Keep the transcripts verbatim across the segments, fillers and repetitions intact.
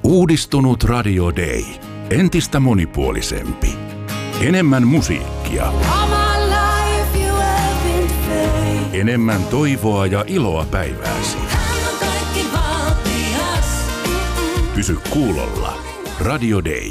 Uudistunut Radio Day. Entistä monipuolisempi. Enemmän musiikkia. Enemmän toivoa ja iloa päivääsi. Pysy kuulolla. Radio Day.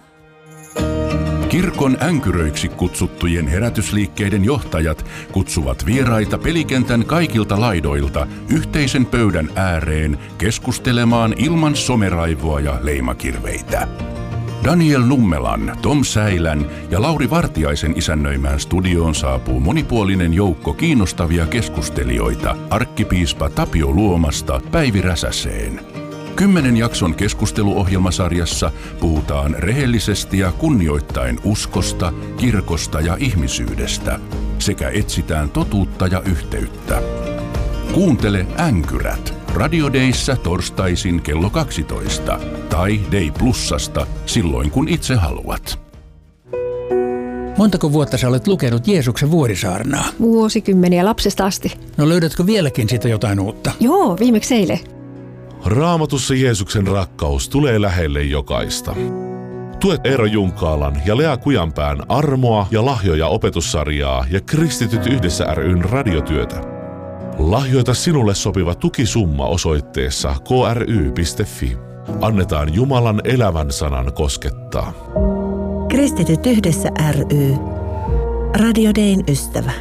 Kirkon änkyröiksi kutsuttujen herätysliikkeiden johtajat kutsuvat vieraita pelikentän kaikilta laidoilta yhteisen pöydän ääreen keskustelemaan ilman someraivoa ja leimakirveitä. Daniel Nummelan, Tom Säilän ja Lauri Vartiaisen isännöimään studioon saapuu monipuolinen joukko kiinnostavia keskustelijoita arkkipiispa Tapio Luomasta Päivi Räsäseen. Kymmenen jakson keskusteluohjelmasarjassa puhutaan rehellisesti ja kunnioittaen uskosta, kirkosta ja ihmisyydestä sekä etsitään totuutta ja yhteyttä. Kuuntele Änkyrät Radio Dayssä torstaisin kello kaksitoista tai Day Plusasta silloin kun itse haluat. Montako vuotta sä olet lukenut Jeesuksen vuorisaarnaa? Vuosikymmeniä lapsesta asti. No löydätkö vieläkin siitä jotain uutta? Joo, viimeksi eilen. Raamatussa Jeesuksen rakkaus tulee lähelle jokaista. Tue Eero Junkaalan ja Lea Kujanpään Armoa ja lahjoja opetussarjaa ja Kristityt yhdessä ry:n radiotyötä. Lahjoita sinulle sopiva tukisumma osoitteessa k r y piste f i. Annetaan Jumalan elävän sanan koskettaa. Kristityt yhdessä ry. Radio Dayn ystävä.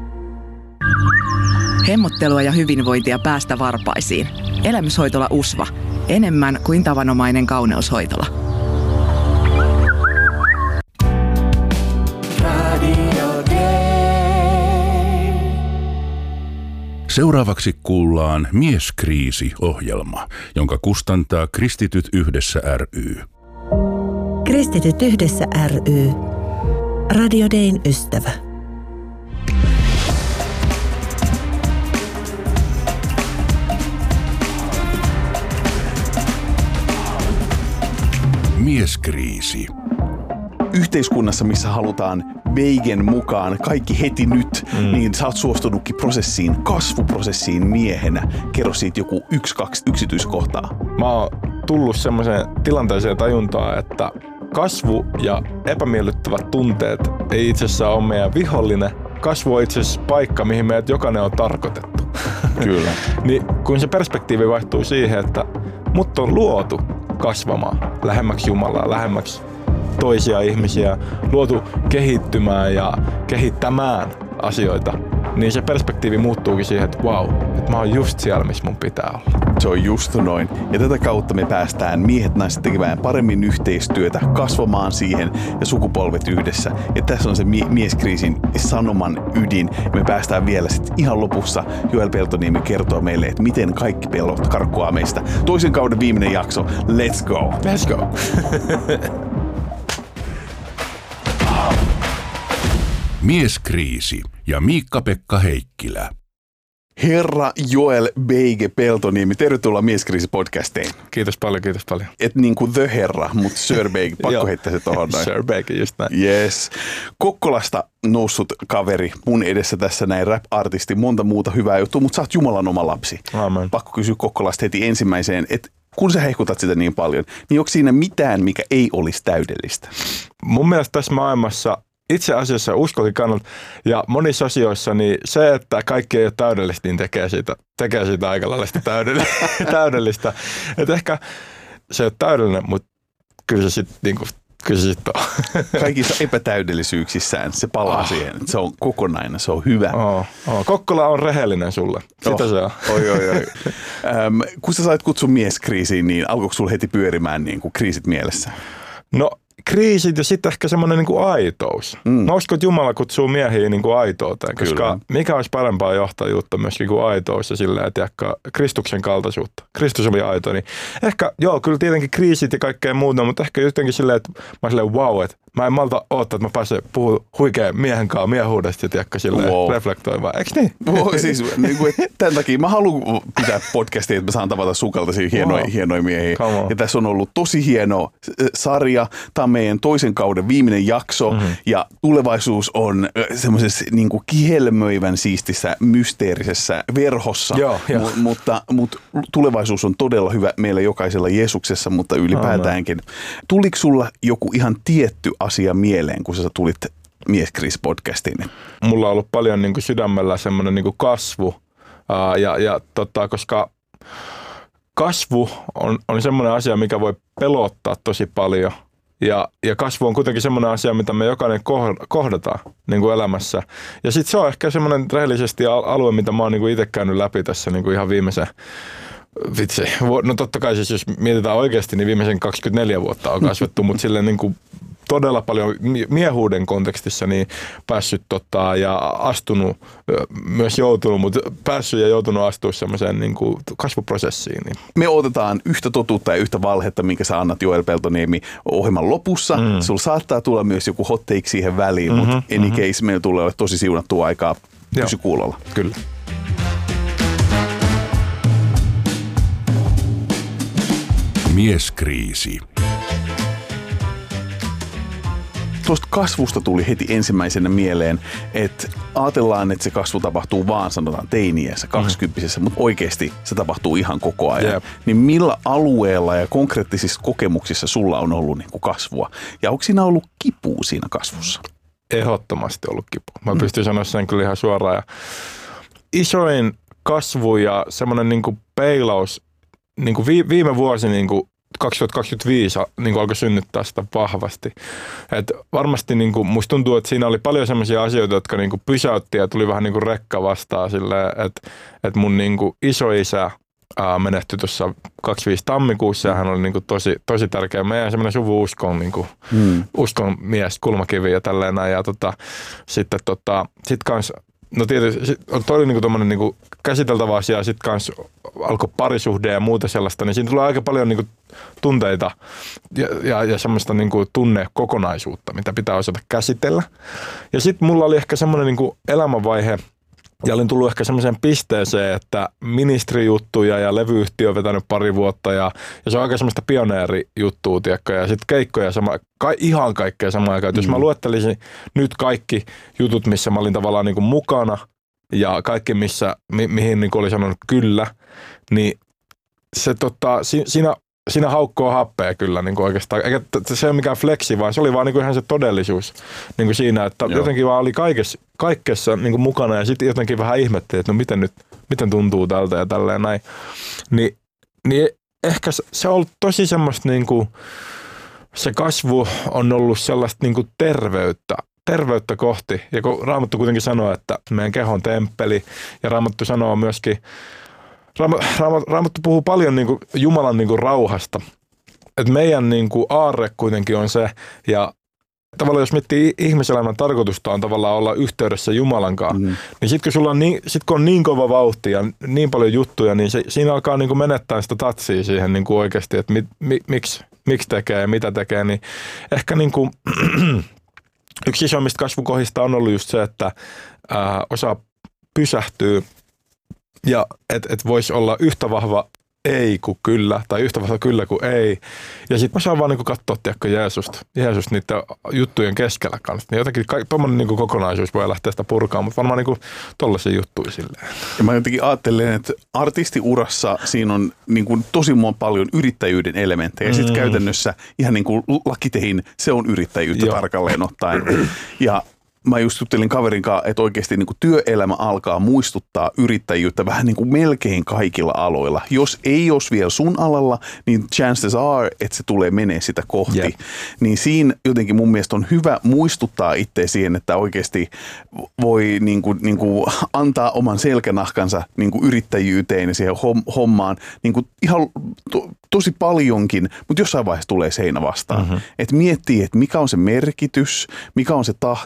Hemmottelua ja hyvinvointia päästä varpaisiin. Elämyshoitola U S V A. Enemmän kuin tavanomainen kauneushoitola. Seuraavaksi kuullaan Mieskriisi-ohjelma, jonka kustantaa Kristityt yhdessä ry. Kristityt yhdessä ry. Radio Dayn ystävä. Mieskriisi. Yhteiskunnassa, missä halutaan veigen mukaan kaikki heti nyt, mm. niin sä oot suostunutkin prosessiin, kasvuprosessiin miehenä. Kerro siitä joku yksi, kaksi yksityiskohtaa. Mä oon tullut semmoiseen tilanteeseen tajuntaan, että kasvu ja epämiellyttävät tunteet ei itse asiassa ole meidän vihollinen. Kasvu on itse asiassa paikka, mihin meidät jokainen on tarkoitettu. Kyllä. Niin kun se perspektiivi vaihtuu siihen, että mut on luotu kasvamaan lähemmäksi Jumalaa, lähemmäksi toisia ihmisiä, luotu kehittymään ja kehittämään asioita, niin se perspektiivi muuttuukin siihen, että vau, että mä oon just siellä, missä mun pitää olla. Se on just noin. Ja tätä kautta me päästään miehet naiset tekemään paremmin yhteistyötä, kasvamaan siihen ja sukupolvet yhdessä. Ja tässä on se mie- mieskriisin sanoman ydin. Me päästään vielä sitten ihan lopussa. Joel Peltoniemi kertoo meille, että miten kaikki pellot karkkuaa meistä. Toisen kauden viimeinen jakso. Let's go! Let's go! Mieskriisi ja Miikka-Pekka Heikkilä. Herra Joel Beige Peltoniemi, tervetuloa Mieskriisi-podcastiin. Kiitos paljon, kiitos paljon. Et niin kuin the herra, mutta Sir Beige, pakko heittää se tohon noin. Sir Beige, just näin. Yes. Kokkolasta noussut kaveri, mun edessä tässä näin rap-artisti, monta muuta hyvää juttua, mutta sä oot Jumalan oma lapsi. Amen. Pakko kysyä Kokkolasta heti ensimmäiseen, että kun sä hehkutat sitä niin paljon, niin onko siinä mitään, mikä ei olisi täydellistä? Mun mielestä tässä maailmassa itse asiassa uskonkin kannalta ja monissa asioissa niin se, että kaikki ei ole täydellistä, niin tekee siitä, tekee siitä aika lailla täydellistä. täydellistä. Et ehkä se ei ole täydellinen, mutta kyllä se sitten niinku, kyllä se sit on. Kaikissa epätäydellisyyksissään se palaa oh. siihen. Se on kokonainen, se on hyvä. Oh, oh. Kokkola on rehellinen sulle. Sitä oh. se on. Oi, oi, oi. ähm, kun sä sait kutsun mieskriisiin, niin alkoiko sulla heti pyörimään niin kuin kriisit mielessä? No kriisit ja sitten ehkä semmoinen niin kuin aitous. Mm. Mä uskon, että Jumala kutsuu miehiä niin kuin aitouteen, koska Kyllä. mikä olisi parempaa johtajuutta myöskin kuin aitous ja silleen, että Kristuksen kaltaisuutta. Kristus oli aito, niin ehkä joo, kyllä tietenkin kriisit ja kaikkea muuta, mutta ehkä jotenkin silleen, että mä silleen wow, että mä en malta odottaa, että mä pääsen puhumaan huikean miehen kanssa miehuudesta ja tiedäkö silleen wow. reflektoimaan. Eikö niin? Wow, siis, niin kuin, tämän takia mä haluan pitää podcastia, että mä saan tavata sun kaltaisia hienoja, wow. hienoja miehiä. Ja tässä on ollut tosi hieno sarja. Tämä on meidän toisen kauden viimeinen jakso. Mm-hmm. Ja tulevaisuus on semmoisessa niin kuin kihelmöivän siistissä, mysteerisessä verhossa. Joo, jo. M- mutta, mutta tulevaisuus on todella hyvä meillä jokaisella Jeesuksessa, mutta ylipäätäänkin. Tuliko sulla joku ihan tietty asia mieleen, kun sä tulit Mieskriisi-podcastiin? Mulla on ollut paljon niin kuin sydämellä semmoinen niin kuin kasvu, ää, ja, ja tota, koska kasvu on, on semmoinen asia, mikä voi pelottaa tosi paljon. Ja, ja kasvu on kuitenkin semmoinen asia, mitä me jokainen kohdataan niin kuin elämässä. Ja sitten se on ehkä semmoinen rehellisesti alue, mitä mä oon niin kuin itse käynyt läpi tässä niin kuin ihan viimeisen, vitsi, no totta kai siis jos mietitään oikeasti, niin viimeisen kaksikymmentäneljä vuotta on kasvettu, mutta silleen niin kuin todella paljon miehuuden kontekstissa niin päässyt tota, ja astunut, myös joutunut, mutta päässyt ja joutunut astua semmoiseen niin kuin kasvuprosessiin. Niin. Me otetaan yhtä totuutta ja yhtä valhetta, minkä sä annat Joel Peltoniemi ohjelman lopussa. Mm. Sulla saattaa tulla myös joku hot take siihen väliin, mm-hmm, mutta any mm-hmm. case meillä tulee olla tosi siunattua aikaa. Pysy kuulolla. Kyllä. Mieskriisi. Tuosta kasvusta tuli heti ensimmäisenä mieleen, että ajatellaan, että se kasvu tapahtuu vaan sanotaan teiniässä, kaksikymppisessä, mm. mutta oikeasti se tapahtuu ihan koko ajan. Yep. Niin millä alueella ja konkreettisissa kokemuksissa sulla on ollut niin kuin kasvua? Ja onko siinä ollut kipua siinä kasvussa? Ehdottomasti ollut kipua. Mä mm. pystyn sanoa sen kyllä ihan suoraan. Ja isoin kasvu ja semmoinen niin kuin peilaus, niin kuin viime vuosi niin kuin kaksituhattakaksikymmentäviisi niin kuin alkoi synnyttää sitä vahvasti. Et varmasti niin kuin, musta tuntuu, että siinä oli paljon sellaisia asioita, jotka niin kuin pysäytti ja tuli vähän niin kuin rekka vastaan silleen, että, että mun niin kuin isoisä ää, menehtyi tuossa kaksikymmentäviisi tammikuussa ja hän oli niin kuin tosi, tosi tärkeä. Meidän semmoinen suvu-uskon niin kuin, hmm. uskon mies, kulmakivi ja tälleen näin. Ja tota, sitten tota, sit kans no tietysti, toi oli niinku tommonen niinku käsiteltävä asia ja sitten kans alkoi parisuhde ja muuta sellaista, niin siinä tulee aika paljon niinku tunteita ja, ja, ja semmoista niinku tunnekokonaisuutta, mitä pitää osata käsitellä. Ja sitten mulla oli ehkä semmoinen niinku elämänvaihe, ja olin tullut ehkä semmoiseen pisteeseen, että ministrijuttuja ja levyyhtiö on vetänyt pari vuotta ja, ja se on aika semmoista pioneerijuttua, tiedätkö, ja sitten keikkoja sama, ka, ihan kaikkea samaan aikaan. Mm. Jos mä luettelisin nyt kaikki jutut, missä mä olin tavallaan niin kuin mukana ja kaikki, missä, mi, mihin niin kuin oli sanonut kyllä, niin se tota, si, siinä Siinä haukkoo happea kyllä niin kuin oikeastaan. Eikä se ole mikään fleksi, vaan se oli vaan niin kuin ihan se todellisuus niin kuin siinä, että Joo. jotenkin vaan oli kaikessa, kaikessa niin kuin mukana ja sitten jotenkin vähän ihmettiin, että no miten nyt, miten tuntuu tältä ja tälleen näin. Ni, niin ehkä se on ollut tosi semmoista, niin kuin, se kasvu on ollut sellaista niin kuin terveyttä. terveyttä kohti. Ja kun Raamattu kuitenkin sanoo, että meidän keho on temppeli ja Raamattu sanoo myöskin, Raamattu puhuu paljon niin kuin Jumalan niin kuin rauhasta. Et meidän niin kuin aarre kuitenkin on se, ja tavallaan jos miettii ihmiselämän tarkoitusta on tavallaan olla yhteydessä Jumalan kanssa, mm. niin sitten kun, sulla on niin, sit kun on niin kova vauhti ja niin paljon juttuja, niin se, siinä alkaa niin kuin menettää sitä tatsia siihen niin kuin oikeasti, että mi, mi, miksi, miksi tekee ja mitä tekee. Niin ehkä niin kuin, yksi isoimmista kasvukohdista on ollut just se, että ää, osaa pysähtyä ja että et voisi olla yhtä vahva ei kuin kyllä, tai yhtä vahva kyllä kuin ei. Ja sitten mä saan vaan niinku katsoa, tiedätkö, Jeesusta, Jeesus niiden juttujen keskellä kanssa. Niin jotenkin tuommoinen niinku kokonaisuus voi lähteä sitä purkaa, mutta varmaan niinku tollaisia juttuja silleen. Ja mä jotenkin ajattelen, että artistiurassa siinä on niinku tosi paljon yrittäjyyden elementtejä. Ja sitten mm. käytännössä ihan niin kuin lakitehin se on yrittäjyyttä Joo. tarkalleen ottaen. Ja mä just juttelin kaverin kanssa, että oikeasti niin kuin työelämä alkaa muistuttaa yrittäjyyttä vähän niin kuin melkein kaikilla aloilla. Jos ei olisi vielä sun alalla, niin chances are, että se tulee menee sitä kohti. Yeah. Niin siinä jotenkin mun mielestä on hyvä muistuttaa itse siihen, että oikeasti voi niin kuin, niin kuin antaa oman selkänahkansa niin kuin yrittäjyyteen ja siihen hommaan niin kuin ihan to, tosi paljonkin, mutta jossain vaiheessa tulee seinä vastaan. Mm-hmm. Että miettii, että mikä on se merkitys, mikä on se tahti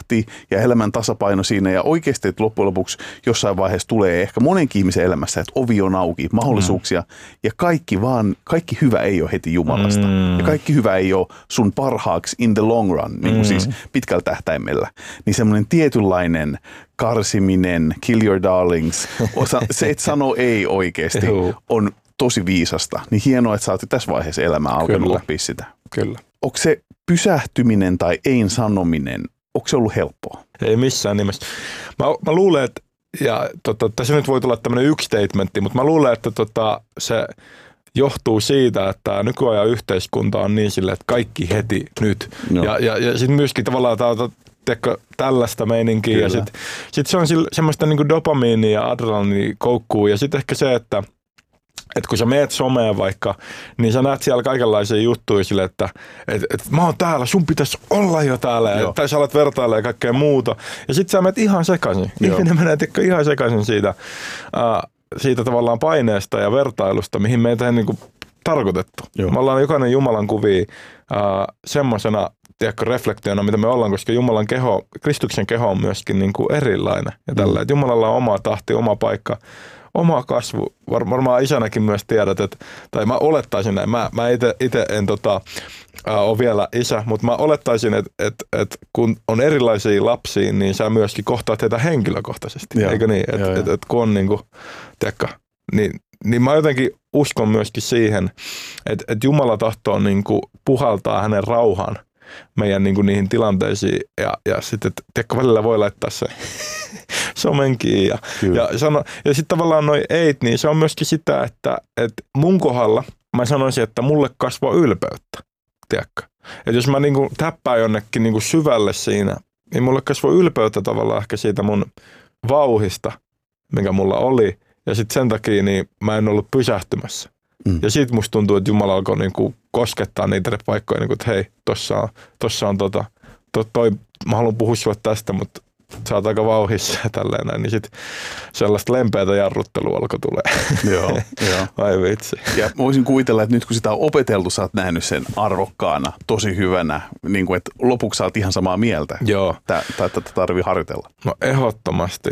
ja elämän tasapaino siinä. Ja oikeasti, että loppujen lopuksi jossain vaiheessa tulee ehkä monenkin ihmisen elämässä, että ovi on auki, mahdollisuuksia. Mm. Ja kaikki vaan, kaikki hyvä ei ole heti Jumalasta. Mm. Ja kaikki hyvä ei ole sun parhaaksi in the long run, niin kuin mm. siis pitkällä tähtäimellä. Niin semmoinen tietynlainen karsiminen, kill your darlings, se, että sano ei oikeasti, on tosi viisasta. Niin hienoa, että sä oot tässä vaiheessa elämää alkanut oppia sitä. Kyllä. Onko se pysähtyminen tai ei sanominen, onko se ollut helppoa? Ei missään nimessä. Mä, mä luulen, että, ja tota, tässä nyt voi tulla tämmöinen yksi statementti, mutta mä luulen, että tota, se johtuu siitä, että nykyajan yhteiskunta on niin silleen, että kaikki heti nyt. No. Ja, ja, ja sitten myöskin tavallaan tää on Teekö, tällaista meininkiä. Kyllä. Ja sitten sit se on semmoista niinku dopamiinia ja adrenaliinia koukkuu. Ja sitten ehkä se, että et kun sä meet someen vaikka, niin sä näet siellä kaikenlaisia juttuja sille, että et, et mä oon täällä, sun pitäisi olla jo täällä. Ja, tai sä alat vertailla ja kaikkea muuta. Ja sitten sä menet ihan sekaisin. Joo. Ihminen menee teekö, ihan sekaisin siitä, äh, siitä tavallaan paineesta ja vertailusta, mihin meitä ei niinku tarkoitettu. Joo. Me ollaan jokainen Jumalan kuvia äh, semmoisena tiedätkö, reflektiona, mitä me ollaan, koska Jumalan keho, Kristuksen keho on myöskin niin kuin erilainen. Ja tällä, että Jumalalla on oma tahti, oma paikka, oma kasvu. Var, varmaan isänäkin myös tiedät, että, tai mä olettaisin näin, mä, mä itse en tota, äh, ole vielä isä, mutta mä olettaisin, että et, et, kun on erilaisia lapsia, niin sä myöskin kohtaat heitä henkilökohtaisesti, joo, eikö niin? Että et, et, kun on niin kuin, tiedätkö, niin, niin mä jotenkin uskon myöskin siihen, että et Jumala tahtoo niin kuin puhaltaa hänen rauhan meidän niin kuin niihin tilanteisiin ja, ja sitten, tiedätkö, välillä voi laittaa se somenkin ja, ja, sano, ja sitten tavallaan noi eit, niin se on myöskin sitä, että, että mun kohdalla mä sanoisin, että mulle kasvaa ylpeyttä, tiedätkö. Että jos mä niin kuin täppään jonnekin niin kuin syvälle siinä, niin mulle kasvaa ylpeyttä tavallaan ehkä siitä mun vauhista, mikä mulla oli, ja sitten sen takia niin mä en ollut pysähtymässä. Mm. Ja siitä musta tuntuu, että Jumala alkoi niinku koskettaa niitä paikkoja, niinku, että hei, tossa on, tossa on tota, to, toi, mä haluan puhua sulle tästä, mutta sä oot aika vauhissa ja tälleen näin, niin sit sellaista lempeätä jarruttelua alkoi tulee. Joo, joo. Ai vitsi. Ja voisin kuvitella, että nyt kun sitä on opeteltu, sä oot nähnyt sen arvokkaana, tosi hyvänä, niin kuin, että lopuksi sä oot ihan samaa mieltä. Joo. Tai tätä tarvii harjoitella. No ehdottomasti.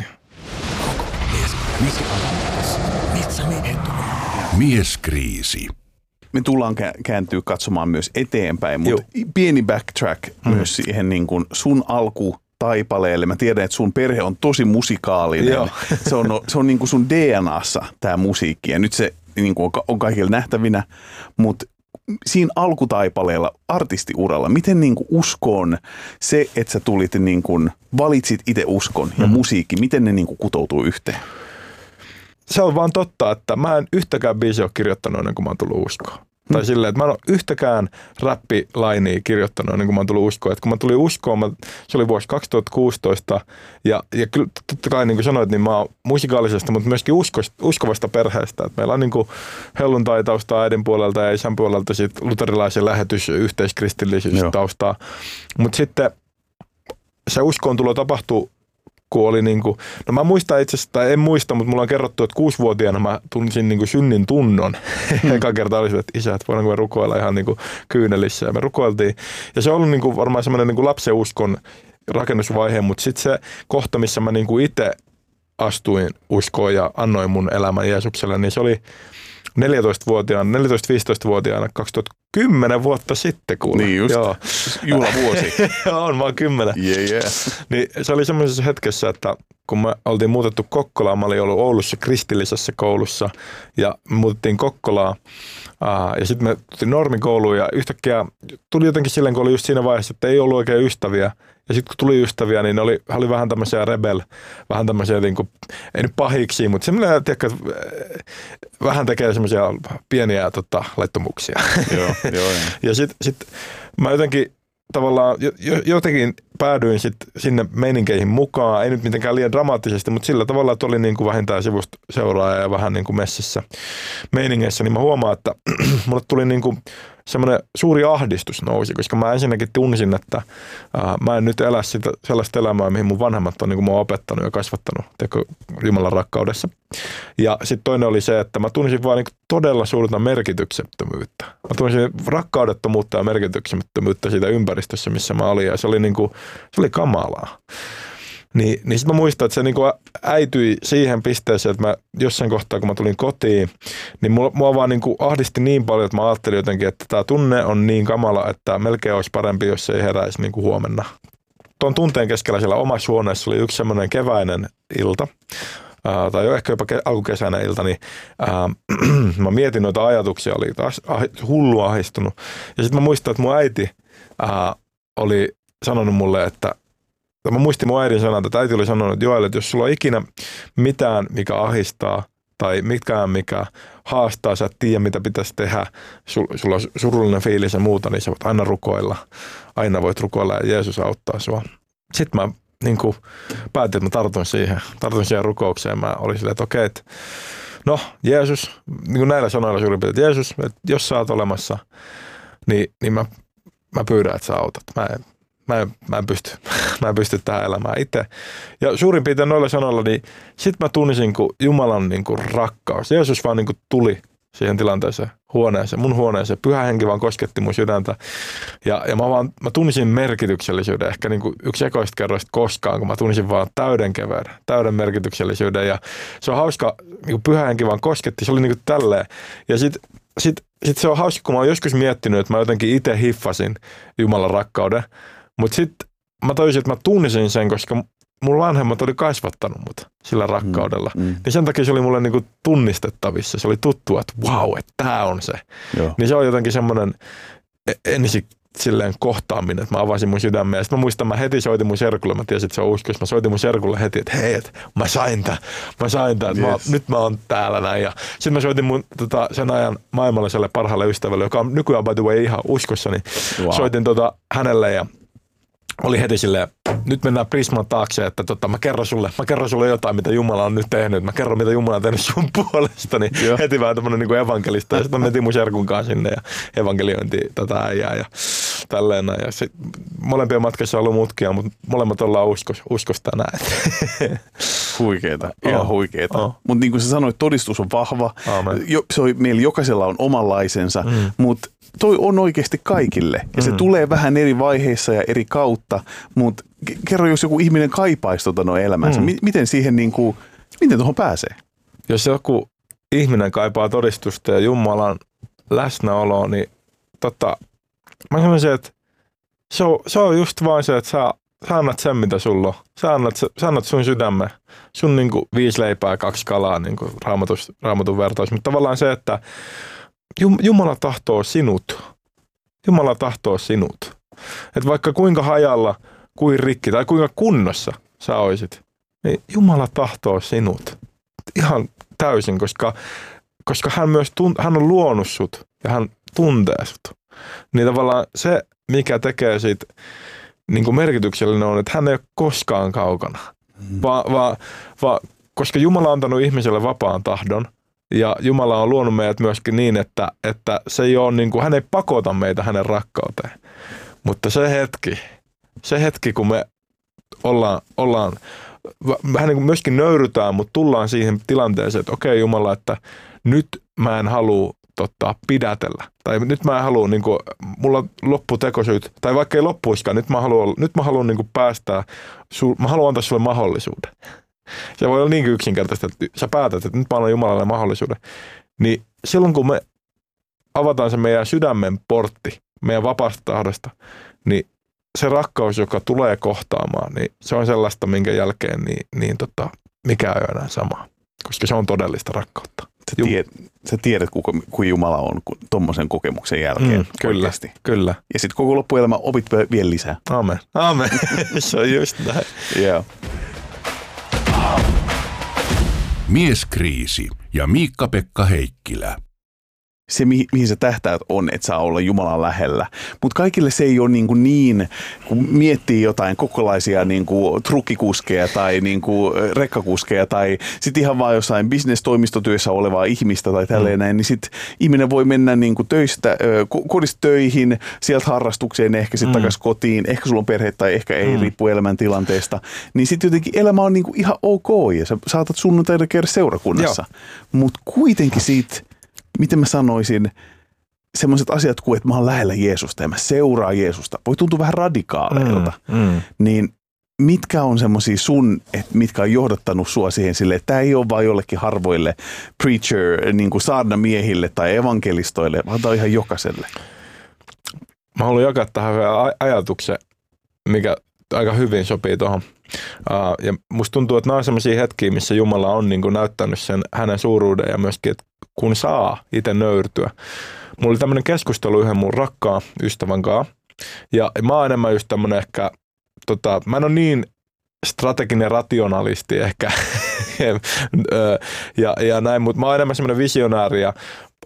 Mieskriisi. Me tullaan kääntyä katsomaan myös eteenpäin, mutta Joo. pieni backtrack hmm. myös siihen niin kuin sun alkutaipaleelle. Mä tiedän, että sun perhe on tosi musikaalinen. Joo. Se on, se on niin kuin sun D N A:ssa tämä musiikki ja nyt se niin kuin on kaikille nähtävinä, mutta siinä alkutaipaleella, artistiuralla, miten niin kuin uskoon se, että sä tulit niin kuin, valitsit itse uskon ja hmm. musiikki, miten ne niin kuin kutoutuu yhteen? Se on vaan totta, että mä en yhtäkään biisiä ole kirjoittanut ennen kuin mä oon tullut uskoon. Hmm. Tai silleen, että mä en ole yhtäkään räppilainia kirjoittanut ennen kuin mä oon tullut uskoon. Että kun mä tulin uskoon, mä, se oli vuosi kaksituhattakuusitoista ja, ja kyllä totta kai niin kuin sanoit, niin mä oon musikaalisesta, mutta myöskin uskosta, uskovasta perheestä. Että meillä on niin kuin helluntaitaustaa äidin puolelta ja isän puolelta sit luterilaisen lähetys- ja yhteiskristillisyystaustaa. Mutta sitten se uskoon tulo tapahtuu, kun oli niinku, no mä muistan itse asiassa, tai en muista, mutta mulla on kerrottu, että kuusivuotiaana mä tunsin niinku synnin tunnon. Hmm. Eka kerta oli se, että isä, että voidaanko me rukoilla ihan niinku kyynelissä. Ja me rukoiltiin. Ja se on ollut niinku varmaan semmoinen niinku lapsen uskon rakennusvaihe, mutta sitten se kohta, missä mä niinku itse astuin uskoon ja annoin mun elämän Jeesukselle, niin se oli neljätoistavuotiaana, neljätoista-viisitoistavuotiaana kaksituhattakymmenen vuotta sitten kuule. Niin just, Joo. juhlavuosi. On vaan kymmenen. Yeah, yeah. Niin se oli semmoisessa hetkessä, että kun me oltiin muutettu Kokkolaan, mä olin ollut Oulussa kristillisessä koulussa ja me muutettiin Kokkolaan aa, ja sitten me tultiin normikouluun ja yhtäkkiä tuli jotenkin silleen, kun oli just siinä vaiheessa, että ei ollut oikein ystäviä. Ja sitten kun tuli ystäviä, niin ne oli, oli vähän tämmöisiä rebel, vähän tämmöisiä, niin kuin, ei nyt pahiksi, mutta semmoinen, tiedätkö, vähän tekee semmoisia pieniä tota, laittomuuksia. Joo, joo, joo. Ja sitten sit mä jotenkin tavallaan, jotenkin päädyin sit sinne meininkeihin mukaan, ei nyt mitenkään liian dramaattisesti, mutta sillä tavalla, että oli niin kuin vähintään sivusta seuraaja ja vähän niin kuin messissä meiningeissä, niin mä huomaan, että mulle tuli niin kuin semmoinen suuri ahdistus nousi, koska mä ensinnäkin tunsin, että ää, mä en nyt elä sitä, sellaista elämää, mihin mun vanhemmat on niin kuin mua opettanut ja kasvattanut teko Jumalan rakkaudessa. Ja sitten toinen oli se, että mä tunsin vaan niin todella suurta merkityksettömyyttä. Mä tunsin rakkaudettomuutta ja merkityksettömyyttä siitä ympäristössä, missä mä olin, ja se oli, niin kuin, se oli kamalaa. Niin, niin sitten mä muistan, että se niinku äityi siihen pisteeseen, että mä jossain kohtaa, kun mä tulin kotiin, niin mua, mua vaan niinku ahdisti niin paljon, että mä ajattelin jotenkin, että tämä tunne on niin kamala, että melkein olisi parempi, jos se ei heräisi niinku huomenna. Tuon tunteen keskellä siellä omassa huoneessa oli yksi semmoinen keväinen ilta, ää, tai jo ehkä jopa ke- alkukesäinen ilta, niin ää, mä mietin noita ajatuksia, oli taas ah, hullu ahdistunut. Ja sitten mä muistan, että mun äiti ää, oli sanonut mulle, että mä muistin mun äidin sanat, että äiti oli sanonut, että Joel, että jos sulla on ikinä mitään, mikä ahdistaa tai mikään, mikä haastaa, sä et tiedä, mitä pitäisi tehdä, sulla on surullinen fiilis ja muuta, niin sä voit aina rukoilla. Aina voit rukoilla ja Jeesus auttaa sua. Sitten mä niin kuin päätin, että mä tartun siihen, tartun siihen rukoukseen. Mä olin silleen, että okei, että no Jeesus, niin kuin näillä sanoilla suurin piirtein, että Jeesus, että jos sä oot olemassa, niin, niin mä, mä pyydän, että sä autat. Mä en, Mä en, mä en pysty. Mä en pysty tähän elämään itse. Ja suurin piirtein noilla sanoilla, niin sit mä tunnisin, kun Jumalan niin kuin rakkaus. Jeesus vaan niin kuin tuli siihen tilanteeseen huoneeseen, mun huoneeseen. Pyhä henki vaan kosketti mun sydäntä. Ja, ja mä vaan mä tunnisin merkityksellisyyden. Ehkä niin kuin yksi ekoista kerroista koskaan, kun mä tunnisin vaan täyden keveyden, täyden merkityksellisyyden. Ja se on hauska, niin kuin pyhä henki vaan kosketti. Se oli niin kuin tälleen. Ja sit, sit, sit se on hauska, kun mä oon joskus miettinyt, että mä jotenkin itse hiffasin Jumalan rakkauden. Mutta sitten mä tajusin, että mä tunnisin sen, koska mun vanhemmat oli kasvattanut mut sillä rakkaudella. Mm, mm. Niin sen takia se oli mulle niinku tunnistettavissa. Se oli tuttua, että vau, wow, että tää on se. Joo. Niin se on jotenkin semmoinen ensin silleen kohtaaminen, että mä avasin mun sydämeä. Sitten mä muistan, mä heti soitin mun serkulle. Mä tiesin, että se on uskossa. Mä soitin mun serkulle heti, että hei, että mä sain tän. Mä sain tän. Yes. Mä, nyt mä oon täällä näin. Ja sitten mä soitin mun tota, sen ajan maailmalliselle parhaalle ystävälle, joka on nykyään by the way ihan uskossa. Niin wow. Soitin tota, hänelle ja oli heti silleen, nyt mennään Prisman taakse, että tota, mä kerron sulle, mä kerron sulle jotain, mitä Jumala on nyt tehnyt. Mä kerron, mitä Jumala on tehnyt sun puolestani. Joo. Heti vähän tämmönen niin kuin evankelista. Ja sitten mä menin mun serkun kanssa sinne ja evankeliointiin tätä äijää ja tälleen. Ja sit, molempien matkassa on ollut mutkia, mutta molemmat ollaan uskos, uskosta näin. Huikeeta, ihan oh. huikeeta. Oh. Mutta niin kuin sä sanoit, todistus on vahva. Jo, se on, meillä jokaisella on omanlaisensa, mm. mutta toi on oikeasti kaikille. Ja se mm. tulee vähän eri vaiheissa ja eri kautta, mutta kerro, jos joku ihminen kaipaisi tuota no elämänsä, mm. miten siihen niin kuin, miten tuohon pääsee? Jos joku ihminen kaipaa todistusta ja Jumalan läsnäoloa, niin tota, mä sanoisin, että se on, se on just vaan se, että sä, sä annat sen, mitä sulla on. Sä annat, sä annat sun sydämen, sun niin kuin viisi leipää ja kaksi kalaa, niin kuin raamatus, raamatun vertaus. Mutta tavallaan se, että Jumala tahtoo sinut. Jumala tahtoo sinut. Että vaikka kuinka hajalla, kuin rikki tai kuinka kunnossa sä oisit, niin Jumala tahtoo sinut. Ihan täysin, koska, koska hän myös tunt, hän on luonut sut ja hän tuntee sut. Niin tavallaan se, mikä tekee siitä niin kuin merkityksellinen on, että hän ei ole koskaan kaukana. Mm. Va, va, va, koska Jumala on antanut ihmiselle vapaan tahdon, ja Jumala on luonut meidät myöskin niin, että, että se ei ole niin kuin, hän ei pakota meitä hänen rakkauteen. Mutta se hetki, se hetki kun me ollaan, ollaan vähän niin kuin myöskin nöyrytään, mutta tullaan siihen tilanteeseen, että okei Jumala, että nyt mä en halua tota, pidätellä. Tai nyt mä en halua, niin kuin, mulla loppu tekosyyt, tai vaikka ei loppuiskaan, nyt mä haluan, nyt mä haluan niin kuin päästää, sul, mä haluan antaa sulle mahdollisuuden. Se voi olla niin yksinkertaisesti, että sä päätät, että nyt mä annan Jumalalle mahdollisuuden. Niin silloin kun me avataan se meidän sydämen portti, meidän vapaasta tahdosta, niin se rakkaus, joka tulee kohtaamaan, niin se on sellaista, minkä jälkeen niin, niin tota, mikä ei ole enää sama. Koska se on todellista rakkautta. Sä, tiedät, sä tiedät, kuka, kuka Jumala on tommosen kokemuksen jälkeen. Mm, kyllä, kyllä. Ja sitten koko loppuelämä opit vielä lisää. Amen. Amen. Se on just näin. Yeah. Mieskriisi ja Miikka-Pekka Heikkilä. se, mihin sä tähtäät on, että saa olla Jumalan lähellä. Mutta kaikille se ei ole niin, kuin niin kun miettii jotain kokonaisia niin kuin trukkikuskeja tai niin kuin rekkakuskeja tai sitten ihan vaan jossain business-toimistotyössä olevaa ihmistä tai tälleen näin, niin sitten ihminen voi mennä niin kuin töistä, kodista töihin, sieltä harrastukseen, ehkä sitten mm. takaisin kotiin, ehkä sulla on perhe tai ehkä ei, mm. riippuu elämäntilanteesta. Niin sitten jotenkin elämä on niin kuin ihan ok ja sä saatat sunnuntaina käydä seurakunnassa. Mutta kuitenkin siitä, miten mä sanoisin, semmoiset asiat kuin, että mä oon lähellä Jeesusta ja mä seuraan Jeesusta, voi tuntua vähän radikaaleilta. Mm, mm. Niin mitkä on semmoisia sun, että mitkä on johdattanut sua siihen silleen, että tämä ei ole vaan jollekin harvoille preacher, niin kuin saarnamiehille tai evankelistoille, vaan tämä on ihan jokaiselle. Mä haluan jakaa tähän aj- ajatuksen, mikä aika hyvin sopii tuohon. Uh, ja musta tuntuu, että nämä on sellaisia hetkiä, missä Jumala on niin kuin näyttänyt sen hänen suuruuden ja myöskin, että kun saa itse nöyrtyä. Mulla oli tämmöinen keskustelu yhden mun rakkaan ystävän kanssa. Ja mä oon enemmän just tämmönen ehkä, tota, mä en ole niin strateginen rationalisti ehkä. ja, ja näin, mutta mä oon enemmän semmoinen visionääri ja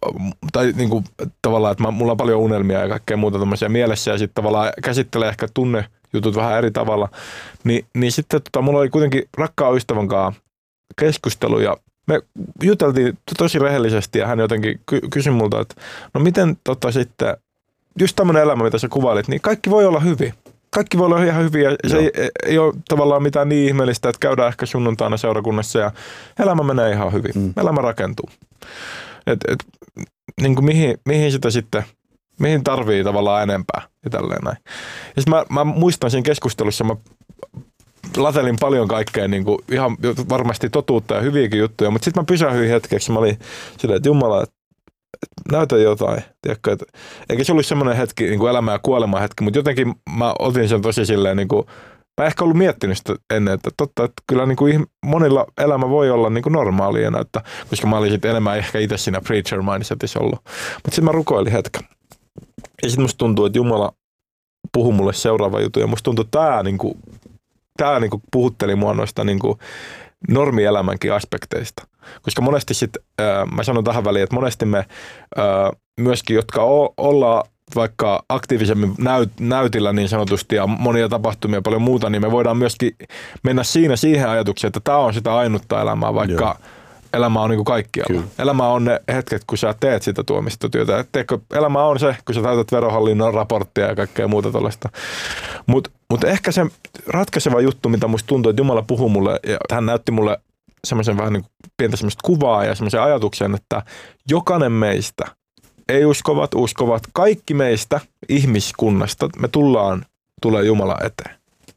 tai niin kuin, tavallaan, että mä, mulla on paljon unelmia ja kaikkea muuta tämmöisiä mielessä ja sitten tavallaan käsittelee ehkä tunnejutut vähän eri tavalla. Ni, niin sitten tota, mulla oli kuitenkin rakkaan ystävän kanssa keskustelu ja me juteltiin tosi rehellisesti ja hän jotenkin ky- kysyi multa, että no miten tota sitten, just tämmöinen elämä, mitä sä kuvailit, niin kaikki voi olla hyvin. Kaikki voi olla ihan hyviä. Se ei, ei ole tavallaan mitään niin ihmeellistä, että käydään ehkä sunnuntaina seurakunnassa ja elämä menee ihan hyvin. Mm. Elämä rakentuu. Et, et, niin kuin mihin, mihin sitä sitten, mihin tarvii tavallaan enempää ja tälleen näin. Ja sit mä, mä muistan siinä keskustelussa, mä latelin paljon kaikkea niin kuin ihan varmasti totuutta ja hyviäkin juttuja, mutta sitten mä pysähdyin hetkeksi. Mä olin silleen, että Jumala, että näytä jotain. Tiedätkö, että, eikä se ollut semmoinen hetki, niin kuin elämä ja kuolema hetki, mutta jotenkin mä otin sen tosi silleen, niin kuin, mä en ehkä ollut miettinyt sitä ennen, että totta, että kyllä niin kuin monilla elämä voi olla niin kuin normaalia, että, koska mä olin sitten enemmän ehkä itse siinä preacher mindsetissä ollut. Mutta sitten mä rukoilin hetken. Ja sitten musta tuntuu, että Jumala puhui mulle seuraava juttu, ja musta tuntuu, että tämä niin kuin Tämä niinku puhutteli mua noista niinku normielämänkin aspekteista. Koska monesti sitten, äh, mä sanon tähän väliin, että monesti me äh, myöskin, jotka o- ollaan vaikka aktiivisemmin näyt, näytillä niin sanotusti ja monia tapahtumia ja paljon muuta, niin me voidaan myöskin mennä siinä siihen ajatukseen, että tämä on sitä ainutta elämää, vaikka Joo. elämä on niin kuin kaikkialla. Kyllä. Elämä on ne hetket, kun sä teet sitä tuomistotyötä. Teekö, elämä on se, kun sä täytät verohallinnon raporttia ja kaikkea muuta tällaista. Mutta mut ehkä se ratkaiseva juttu, mitä musta tuntuu, että Jumala puhui mulle, ja hän näytti mulle semmoisen vähän niin kuin pientä semmoista kuvaa ja semmoisen ajatuksen, että jokainen meistä, ei uskovat, uskovat, kaikki meistä ihmiskunnasta, me tullaan, tulee Jumala eteen.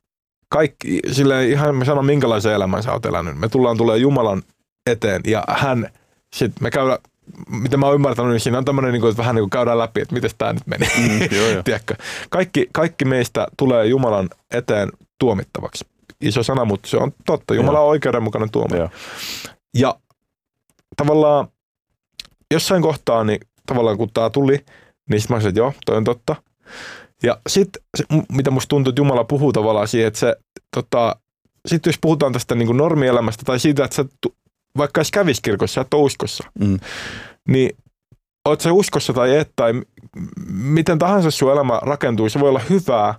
Kaikki, silleen ihan mä sanon, minkälaisen elämän sä oot elänyt. Me tullaan tulee Jumalan eteen ja hän, sit me käydään, mitä mä oon ymmärtänyt, niin siinä on tämmöinen, että vähän niin kuin käydään läpi, että miten tämä nyt meni. Mm, joo, joo. Tiedätkö? Kaikki, kaikki meistä tulee Jumalan eteen tuomittavaksi. Iso sana, mutta se on totta. Jumala on oikeudenmukainen tuomio. Ja tavallaan jossain kohtaa, niin tavallaan kun tämä tuli, niin sitten mä sanoin, että joo, toi on totta. Ja sitten, mitä musta tuntuu, että Jumala puhuu tavallaan siihen, että se, tota, sitten jos puhutaan tästä niin kuin normielämästä tai siitä, että sä vaikka edes kävis kirkossa, sä et ole uskossa, mm. niin oot sä uskossa tai et, tai miten tahansa sun elämä rakentuu, se voi olla hyvää,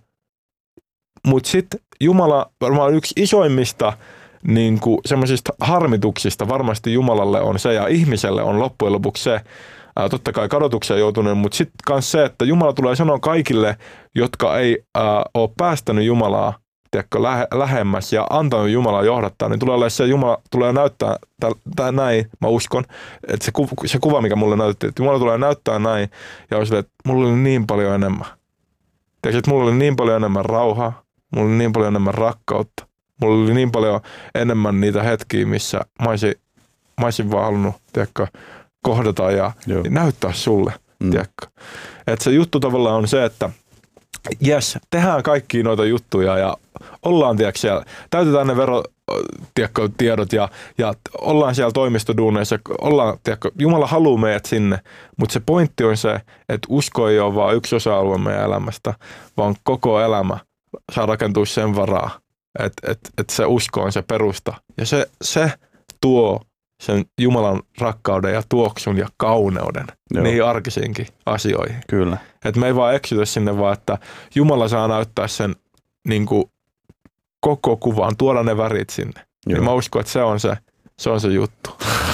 mutta sitten Jumala varmaan yksi isoimmista niin kuin semmoisista harmituksista varmasti Jumalalle on se, ja ihmiselle on loppujen lopuksi se, ää, totta kai kadotukseen joutuneen, mutta sitten myös se, että Jumala tulee sanoa kaikille, jotka ei ää, ole päästänyt Jumalaa tiedätkö, lähe, lähemmäs ja antanut Jumalaa johdattaa, niin tulee se, Jumala tulee näyttää, tai näin, mä uskon, että se, ku, se kuva, mikä mulle näytti, että Jumala tulee näyttää näin, ja on silleen, että mulla oli niin paljon enemmän. Tiedätkö, että mulla oli niin paljon enemmän rauhaa, mulla oli niin paljon enemmän rakkautta, mulla oli niin paljon enemmän niitä hetkiä, missä mä olisin, mä olisin vaan halunnut, tiedätkö, kohdata ja Joo. näyttää sulle, mm. tiedätkö. Että se juttu tavallaan on se, että jes, tehdään kaikkia noita juttuja ja ollaan, tiedätkö, siellä, täytetään ne vero, tiedätkö, tiedot ja, ja ollaan siellä toimistoduuneissa, ollaan, tiedätkö, Jumala haluaa meidät sinne, mutta se pointti on se, että usko ei ole vaan yksi osa-alue meidän elämästä, vaan koko elämä saa rakentua sen varaa, että et, et se usko on se perusta ja se, se tuo sen Jumalan rakkauden ja tuoksun ja kauneuden Joo. niihin arkisiinkin asioihin. Kyllä. Että me ei vaan eksytä sinne, vaan että Jumala saa näyttää sen niin kuin koko kuvaan, tuoda ne värit sinne. Joo. Ja mä uskon, että se on se, se, on se juttu.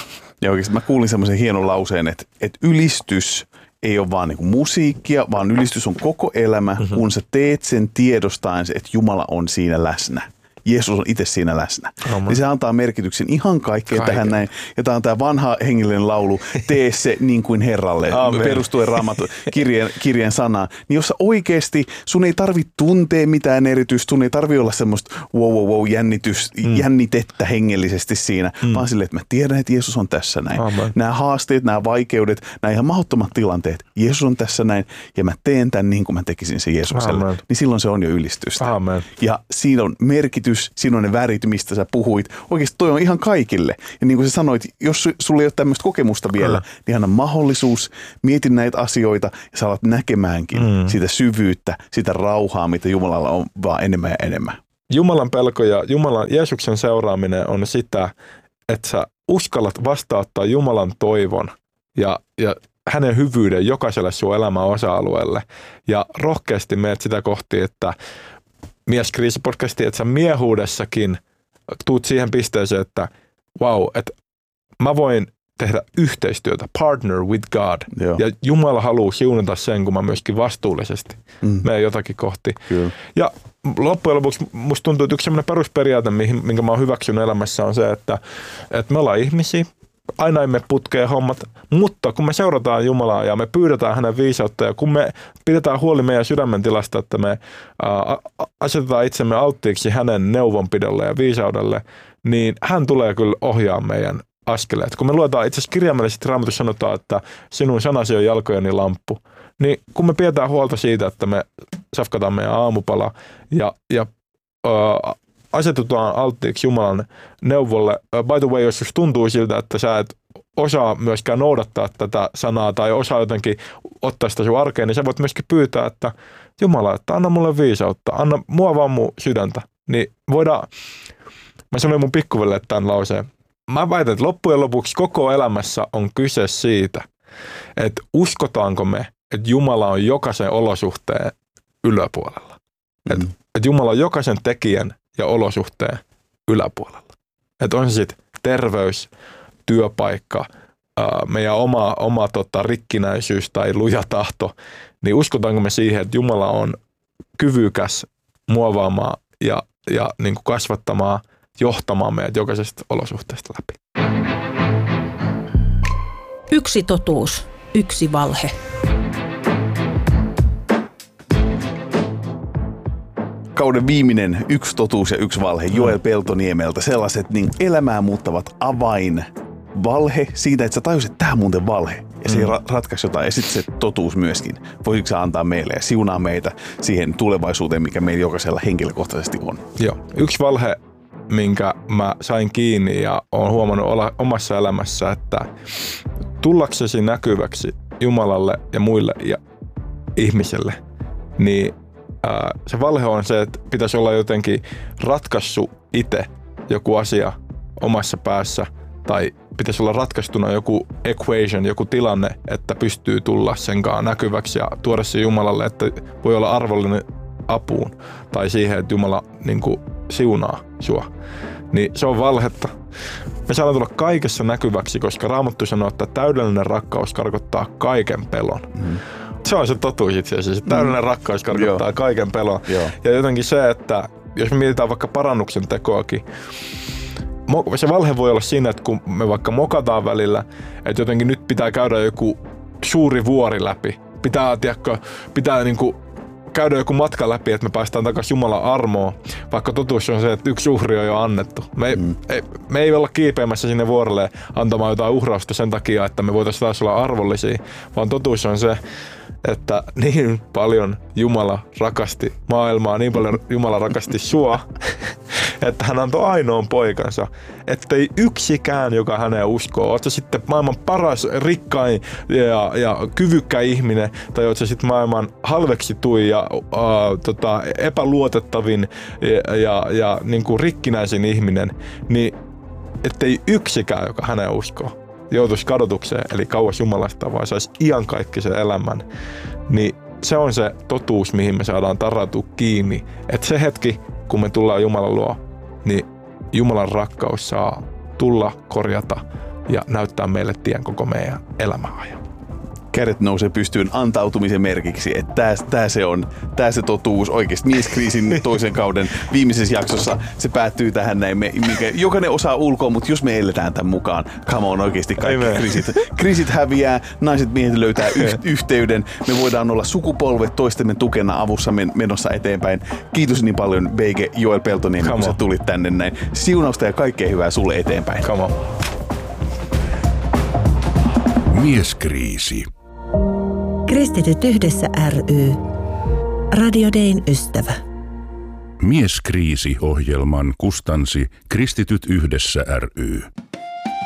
Ja oikeasti mä kuulin semmoisen hienon lauseen, että, että ylistys ei ole vaan niin kuin musiikkia, vaan ylistys on koko elämä, mm-hmm. kun sä teet sen tiedostaen, että Jumala on siinä läsnä. Jeesus on itse siinä läsnä. No, niin se antaa merkityksen ihan kaikkeen Kaiken. tähän näin. Ja tämä on tämä vanha hengellinen laulu, tee se niin kuin Herralle, Amen. perustuen Raamatun kirjeen, kirjeen sanaan. Niin jos sä oikeasti, sun ei tarvitse tuntea mitään erityistä, sun ei tarvitse olla semmoista wow, wow, wow, jännitys, mm. jännitettä hengellisesti siinä, mm. vaan silleen, että mä tiedän, että Jeesus on tässä näin. Amen. Nämä haasteet, nämä vaikeudet, nämä ihan mahdottomat tilanteet, Jeesus on tässä näin, ja mä teen tämän niin kuin mä tekisin se Jeesukselle. Amen. Niin silloin se on jo ylistystä. Amen. Ja siinä on merkitys, siinä on ne värit, mistä sä puhuit. Oikeasti toi on ihan kaikille. Ja niin kuin sä sanoit, jos sulla ei ole tämmöistä kokemusta vielä, mm. niin anna mahdollisuus, mieti näitä asioita ja sä alat näkemäänkin mm. sitä syvyyttä, sitä rauhaa, mitä Jumalalla on vaan enemmän ja enemmän. Jumalan pelko ja Jumalan Jeesuksen seuraaminen on sitä, että sä uskallat vastauttaa Jumalan toivon ja, ja hänen hyvyyden jokaiselle sun elämän osa-alueelle. Ja rohkeasti meet sitä kohti, että Mieskriisipodcasti, että sä miehuudessakin tuut siihen pisteeseen, että wow, että mä voin tehdä yhteistyötä, partner with God. Joo. Ja Jumala haluaa siunata sen, kun mä myöskin vastuullisesti mm. menen jotakin kohti. Kyllä. Ja loppujen lopuksi musta tuntuu, että yksi sellainen perusperiaate, minkä mä oon hyväksynyt elämässä, on se, että, että me ollaan ihmisiä. Aina emme putkee hommat, mutta kun me seurataan Jumalaa ja me pyydetään hänen viisautta ja kun me pidetään huoli meidän sydämen tilasta, että me ää, asetetaan itsemme alttiiksi hänen neuvonpidolle ja viisaudelle, niin hän tulee kyllä ohjaa meidän askeleet. Kun me luetaan itse asiassa kirjaimellisesti Raamatussa sanotaan, että sinun sanasi on jalkojeni lamppu, niin kun me pidetään huolta siitä, että me safkataan meidän aamupala ja, ja ää, asetutaan alttiiksi Jumalan neuvolle. By the way, jos tuntuu siltä, että sä et osaa myöskään noudattaa tätä sanaa tai osaa jotenkin ottaa sitä sun arkeen, niin sä voit myöskin pyytää, että Jumala, että anna mulle viisautta, anna mua vaan mun sydäntä. Niin voidaan, mä sanoin mun pikkuvelle tämän lauseen. Mä väitän, että loppujen lopuksi koko elämässä on kyse siitä, että uskotaanko me, että Jumala on jokaisen olosuhteen yläpuolella. Mm. Että et Jumala on jokaisen tekijän ja olosuhteen yläpuolella. Että on se sitten terveys, työpaikka, ää, meidän oma, oma tota, rikkinäisyys tai luja tahto, niin uskotaanko me siihen, että Jumala on kyvykäs muovaamaan ja, ja niin kuin kasvattamaan, johtamaan meidät jokaisesta olosuhteesta läpi. Yksi totuus, yksi valhe. Kauden viimeinen yksi totuus ja yksi valhe Joel Peltoniemeltä. Sellaiset niin elämää muuttavat avain valhe siitä, että sä tajusit, että tämä on muuten valhe. Ja se mm. ra- ratkaisi jotain. Ja sitten se totuus myöskin. Voisitko sä antaa meille ja siunaa meitä siihen tulevaisuuteen, mikä meillä jokaisella henkilökohtaisesti on? Joo. Yksi valhe, minkä mä sain kiinni ja oon huomannut olla omassa elämässä, että tullaksesi näkyväksi Jumalalle ja muille ja ihmiselle, niin se valhe on se, että pitäisi olla jotenkin ratkaissut itse joku asia omassa päässä tai pitäisi olla ratkaistuna joku equation, joku tilanne, että pystyy tulla senkaan näkyväksi ja tuoda se Jumalalle, että voi olla arvollinen apuun tai siihen, että Jumala niin kuin siunaa sua. Niin se on valhetta. Me saadaan tulla kaikessa näkyväksi, koska Raamattu sanoo, että täydellinen rakkaus karkottaa kaiken pelon. Mm. Se on se totuus itse asiassa. Täydellinen mm. rakkaus karkottaa Joo. kaiken pelon. Joo. Ja jotenkin se, että jos me mietitään vaikka parannuksen tekoakin, se valhe voi olla siinä, että kun me vaikka mokataan välillä, että jotenkin nyt pitää käydä joku suuri vuori läpi. Pitää, tiedätkö, pitää niinku käydä joku matka läpi, että me päästään takaisin Jumalan armoon, vaikka totuus on se, että yksi uhri on jo annettu. Me ei, mm. ei, me ei olla kiipeämässä sinne vuorelle antamaan jotain uhrausta sen takia, että me voitaisiin taas olla arvollisia, vaan totuus on se, että niin paljon Jumala rakasti maailmaa, niin paljon Jumala rakasti sua, että hän antoi ainoan poikansa, ettei yksikään, joka häneen uskoo, oot sä sitten maailman paras, rikkain ja, ja kyvykkäin ihminen, tai oot sä sitten maailman halveksituin ja äh, tota, epäluotettavin ja, ja, ja niin kuin rikkinäisin ihminen, niin ettei yksikään, joka hänen uskoo, joutuisi kadotukseen, eli kauas Jumalasta, vaan saisi iankaikkisen elämän, niin se on se totuus, mihin me saadaan tarrautua kiinni. Että se hetki, kun me tullaan Jumalan luo, niin Jumalan rakkaus saa tulla, korjata ja näyttää meille tien koko meidän elämäajan. Kädet nousee pystyyn antautumisen merkiksi, että tää, tää se on, tää se totuus oikeasti. Mieskriisin toisen kauden viimeisessä jaksossa se päättyy tähän näin. Me, mikä, jokainen osaa ulkoa, mutta jos me eletään tämän mukaan, come on oikeasti kaikki kriisit. Kriisit häviää, naiset miehet löytää yh, yhteyden, me voidaan olla sukupolvet toistemme tukena avussa men, menossa eteenpäin. Kiitos niin paljon B G Joel Peltonen, kun sä tulit tänne näin. Siunausta ja kaikkea hyvää sulle eteenpäin. Come on. Mieskriisi. Kristityt yhdessä ry. Radio Dayn ystävä. Mieskriisi-ohjelman kustansi Kristityt yhdessä ry.